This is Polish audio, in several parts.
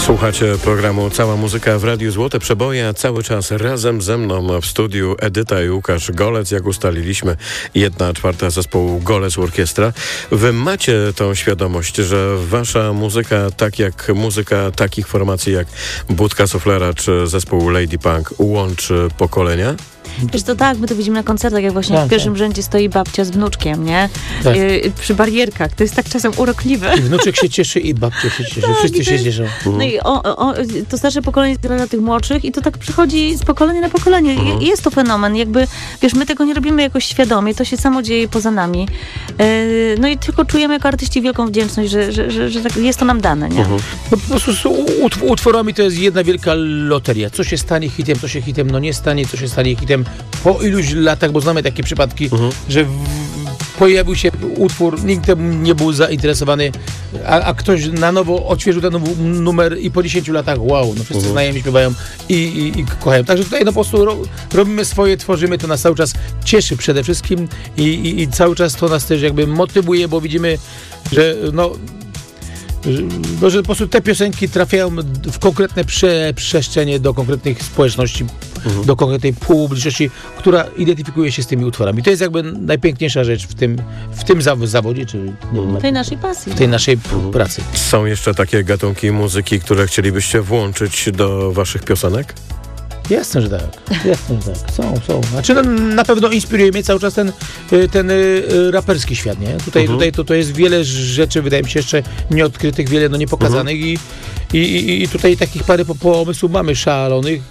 Słuchacie programu Cała Muzyka w Radiu Złote Przeboje, a cały czas razem ze mną w studiu Edyta i Łukasz Golec. Jak ustaliliśmy, 1/4 zespołu Golec Orkiestra. Wy macie tą świadomość, że wasza muzyka, tak jak muzyka takich formacji jak Budka Suflera czy zespół Lady Punk, łączy pokolenia? Wiesz, to tak, my to widzimy na koncertach, jak właśnie w pierwszym rzędzie stoi babcia z wnuczkiem, nie? Tak. Przy barierkach. To jest tak czasem urokliwe. I wnuczek się cieszy i babcia się cieszy. Tak, wszyscy się cieszą. No i to starsze pokolenie zgra tych młodszych i to tak przychodzi z pokolenia na pokolenie. I jest to fenomen. Jakby, wiesz, my tego nie robimy jakoś świadomie. To się samo dzieje poza nami. No i tylko czujemy jako artyści wielką wdzięczność, że tak jest to nam dane, nie? No, po prostu z utworami to jest jedna wielka loteria. Co się stanie hitem, co się hitem nie stanie, co się stanie hitem po iluś latach, bo znamy takie przypadki, że pojawił się utwór, nikt tym nie był zainteresowany, a ktoś na nowo odświeżył ten numer i po 10 latach wow, no wszyscy znajomi śpiewają i kochają. Także tutaj no po prostu robimy swoje, tworzymy, to nas cały czas cieszy przede wszystkim i cały czas to nas też jakby motywuje, bo widzimy, że że po prostu te piosenki trafiają w konkretne przestrzenie do konkretnych społeczności, do konkretnej publiczności, która identyfikuje się z tymi utworami. To jest jakby najpiękniejsza rzecz w tym zawodzie, czy w tej naszej pasji. W tej naszej pracy. Są jeszcze takie gatunki muzyki, które chcielibyście włączyć do waszych piosenek? Jasne, że tak. Są. Znaczy na pewno inspiruje mnie cały czas ten raperski świat, nie? Tutaj to jest wiele rzeczy, wydaje mi się, jeszcze nieodkrytych, wiele niepokazanych i tutaj takich parę pomysłów mamy szalonych.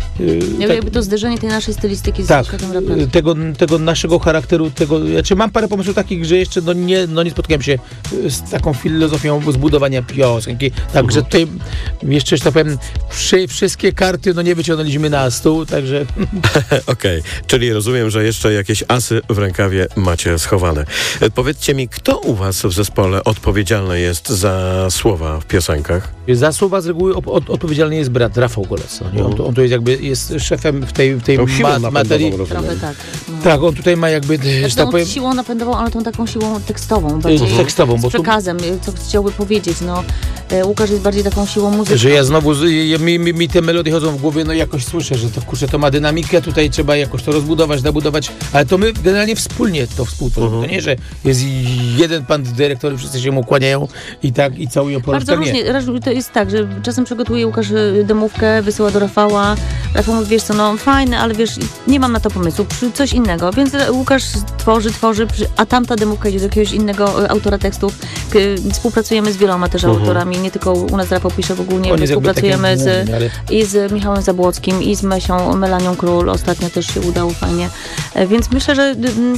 Jakby to zderzenie tej naszej stylistyki z światem raperskim. Tego naszego charakteru, znaczy mam parę pomysłów takich, że jeszcze nie spotkałem się z taką filozofią zbudowania piosenki, także tutaj jeszcze, że tak powiem, wszystkie karty nie wyciągnęliśmy na stół, także... Okej, czyli rozumiem, że jeszcze jakieś asy w rękawie macie schowane. Powiedzcie mi, kto u was w zespole odpowiedzialny jest za słowa w piosenkach? Za słowa z reguły odpowiedzialny jest brat Rafał Golec. On to jest jakby jest szefem w tej materii. Trochę tak. Tak, on tutaj ma jakby... Tak powiem, siłą napędową, ale tą taką siłą tekstową. Tekstową. Z przekazem, co chciałby powiedzieć. Łukasz jest bardziej taką siłą muzyczną. Że ja znowu, mi te melodie chodzą w głowie, jakoś słyszę, że to kurczę, to ma dynamikę, tutaj trzeba jakoś to rozbudować, nabudować, ale to my generalnie wspólnie to współtworzymy. To nie, że jest jeden pan dyrektor, wszyscy się mu kłaniają i całują po Bardzo różnie. To jest tak, że czasem przygotuje Łukasz demówkę, wysyła do Rafała. Rafał mówi, wiesz co, fajne, ale wiesz, nie mam na to pomysłu, coś innego. Więc Łukasz tworzy, a tamta demówka idzie do jakiegoś innego autora tekstów. Współpracujemy z wieloma też autorami, nie tylko u nas Rafał pisze w ogóle, współpracujemy i z Michałem Zabłockim, i z Melanią Król. Ostatnio też się udało fajnie. Więc myślę, że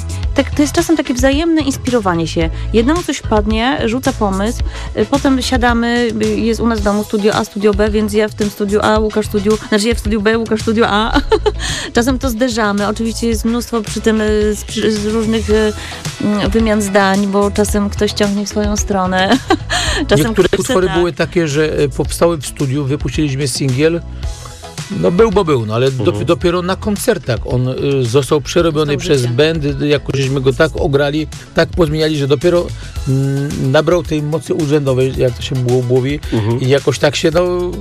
to jest czasem takie wzajemne inspirowanie się. Jednemu coś wpadnie, rzuca pomysł, potem siadamy, jest u nas w domu studio A, studio B, więc ja w tym studiu A, Łukasz ja w studiu B, Łukasz studio A. Czasem to zderzamy. Oczywiście jest mnóstwo przy tym z różnych wymian zdań, bo czasem ktoś ciągnie w swoją stronę. Czasem niektóre utwory były takie, że powstały w studiu, wypuściliśmy singiel. Był, ale dopiero na koncertach on został przerobiony przez band, jakoś żeśmy go tak ograli, tak pozmieniali, że dopiero nabrał tej mocy urzędowej, jak to się mówi, i jakoś tak się,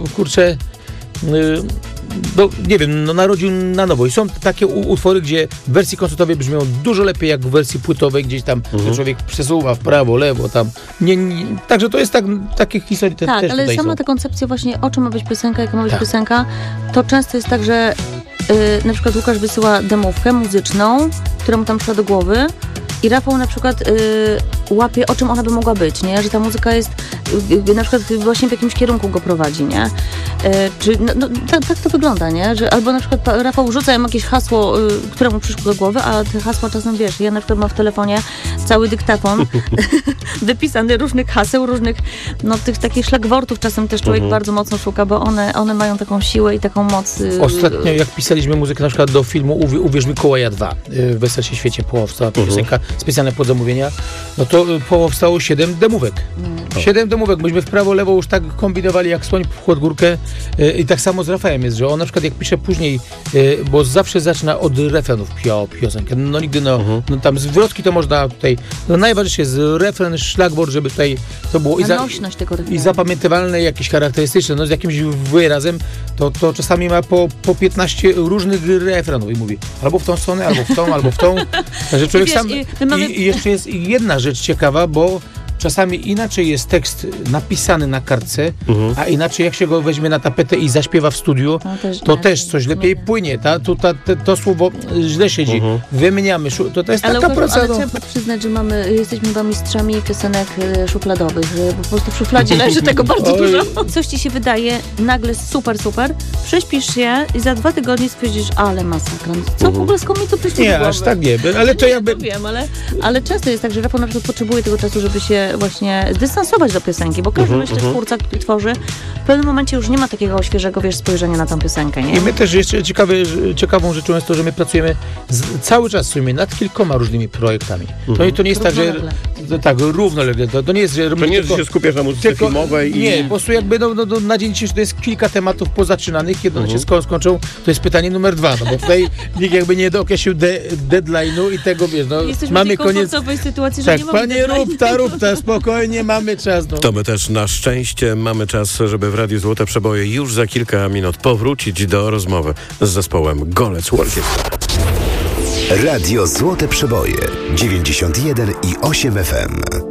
nie wiem, narodził na nowo. I są takie utwory, gdzie w wersji koncertowej brzmią dużo lepiej jak w wersji płytowej, gdzieś tam człowiek przesuwa w prawo, lewo, tam. Także to jest takie historie też ale tutaj sama są. ta koncepcja właśnie, o czym ma być piosenka, jaka ma być piosenka, to często jest tak, że na przykład Łukasz wysyła demówkę muzyczną, która mu tam przyszła do głowy, i Rafał na przykład łapie, o czym ona by mogła być, nie? Że ta muzyka jest na przykład właśnie w jakimś kierunku go prowadzi, nie? Tak to wygląda, nie? Że albo na przykład Rafał rzuca jakieś hasło, które mu przyszło do głowy, a te hasła czasem, wiesz, ja na przykład mam w telefonie cały dyktafon wypisany różnych haseł, różnych, tych takich szlagwortów czasem też człowiek bardzo mocno szuka, bo one mają taką siłę i taką moc. Ostatnio jak pisaliśmy muzykę na przykład do filmu Uwierz Mikołaja 2, w Weselsie Świecie powstała piosenka specjalne pod zamówienia, to powstało 7 demówek. 7 demówek. Myśmy w prawo, lewo już tak kombinowali jak słoń pod górkę i tak samo z Rafałem jest, że on na przykład jak pisze później, bo zawsze zaczyna od refrenów piosenkę. Nigdy tam zwrotki to można tutaj No, najważniejsze jest refren, szlagwort, żeby tutaj to było Nośność tego refrenu. i zapamiętywalne, jakieś charakterystyczne, no z jakimś wyrazem, to czasami ma po 15 różnych refrenów i mówi albo w tą stronę, albo w tą, albo w tą. Także człowiek wiesz, sam... mamy... I jeszcze jest jedna rzecz ciekawa, bo czasami inaczej jest tekst napisany na kartce, a inaczej jak się go weźmie na tapetę i zaśpiewa w studiu, to też coś lepiej płynie. To słowo źle siedzi. Wymieniamy. To jest taka praca. Ale trzeba przyznać, że jesteśmy chyba mistrzami piosenek szufladowych, że po prostu w szufladzie leży tego bardzo dużo. Coś ci się wydaje nagle super, prześpisz się i za 2 tygodnie stwierdzisz, ale masakra. Co w ogóle skąd mi to przyszło Nie, aż tak nie. Ale to jakby... Wiem, ale często jest tak, że Rafał na przykład potrzebuje tego czasu, żeby się właśnie zdystansować do piosenki, bo każdy myślę, twórca, który tworzy, w pewnym momencie już nie ma takiego świeżego, spojrzenia na tą piosenkę, nie? I my też jeszcze ciekawą rzeczą jest to, że my pracujemy cały czas w sumie nad kilkoma różnymi projektami. To nie jest tak, że równolegle. To nie jest, że to nie jest, że się skupiasz na muzyce filmowej nie, po prostu jakby na dzień dzisiejszy to jest kilka tematów pozaczynanych, kiedy one się skończą, to jest pytanie numer 2, no bo tutaj nikt jakby nie dookreślił deadline'u i tego, wiesz, no jesteśmy mamy w tej komfortowej sytuacji, że tak, nie mamy panie rób ta, spokojnie, mamy czas. No. To my też na szczęście mamy czas, żeby w Radiu Złote Przeboje już za kilka minut powrócić do rozmowy z zespołem Golec Orkiestra. Radio Złote Przeboje 91,8 FM.